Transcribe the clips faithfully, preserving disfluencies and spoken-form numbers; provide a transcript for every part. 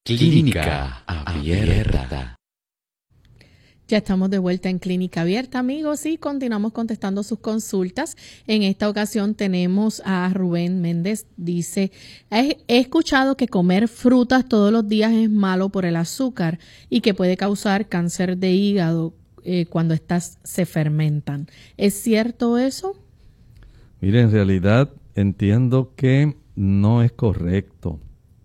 Clínica Abierta. Ya estamos de vuelta en Clínica Abierta, amigos, y continuamos contestando sus consultas. En esta ocasión tenemos a Rubén Méndez. Dice, he, he escuchado que comer frutas todos los días es malo por el azúcar y que puede causar cáncer de hígado eh, cuando estas se fermentan. ¿Es cierto eso? Mire, en realidad entiendo que no es correcto.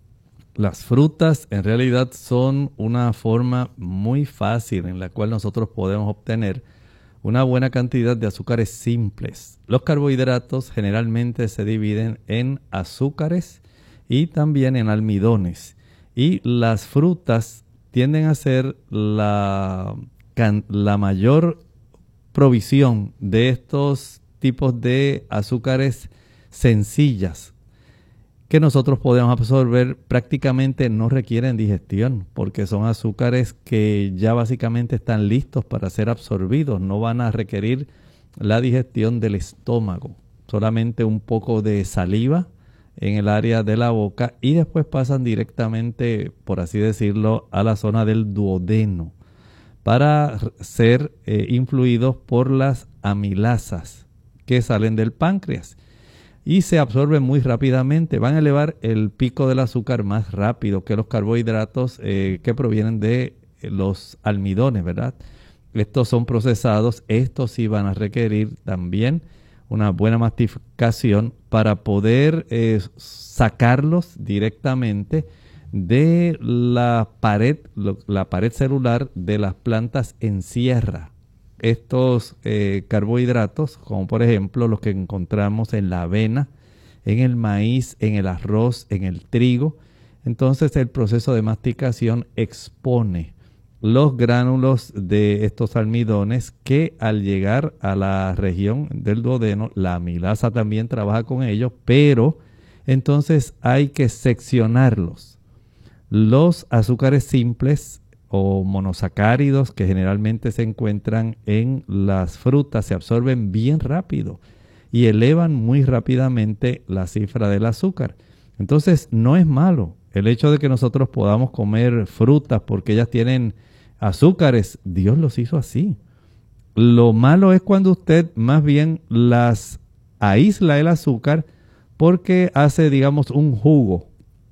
Las frutas en realidad son una forma muy fácil en la cual nosotros podemos obtener una buena cantidad de azúcares simples. Los carbohidratos generalmente se dividen en azúcares y también en almidones. Y las frutas tienden a ser la, la mayor provisión de estos tipos de azúcares sencillas que nosotros podemos absorber. Prácticamente no requieren digestión porque son azúcares que ya básicamente están listos para ser absorbidos. No van a requerir la digestión del estómago. Solamente un poco de saliva en el área de la boca y después pasan directamente, por así decirlo, a la zona del duodeno para ser eh, influidos por las amilasas que salen del páncreas. Y se absorben muy rápidamente, van a elevar el pico del azúcar más rápido que los carbohidratos eh, que provienen de los almidones, ¿verdad? Estos son procesados, estos sí van a requerir también una buena masticación para poder eh, sacarlos directamente de la pared, la pared celular de las plantas en sierra. Estos eh, carbohidratos, como por ejemplo los que encontramos en la avena, en el maíz, en el arroz, en el trigo, entonces el proceso de masticación expone los gránulos de estos almidones que al llegar a la región del duodeno, la amilasa también trabaja con ellos, pero entonces hay que seccionarlos. Los azúcares simples o monosacáridos que generalmente se encuentran en las frutas se absorben bien rápido y elevan muy rápidamente la cifra del azúcar. Entonces no es malo el hecho de que nosotros podamos comer frutas porque ellas tienen azúcares. Dios los hizo así. Lo malo es cuando usted más bien las aísla el azúcar porque hace, digamos, un jugo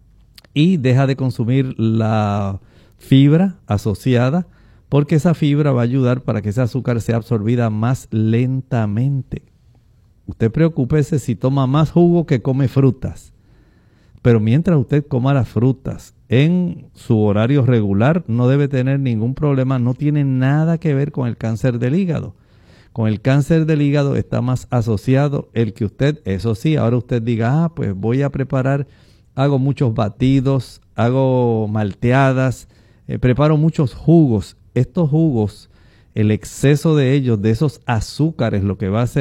y deja de consumir la fibra asociada, porque esa fibra va a ayudar para que ese azúcar sea absorbida más lentamente. Usted preocúpese si toma más jugo que come frutas, pero mientras usted coma las frutas en su horario regular no debe tener ningún problema, no tiene nada que ver con el cáncer del hígado. Con el cáncer del hígado está más asociado el que usted, eso sí, ahora usted diga, ah, pues voy a preparar, hago muchos batidos, hago malteadas, Eh, preparo muchos jugos. Estos jugos, el exceso de ellos, de esos azúcares, lo que va a hacer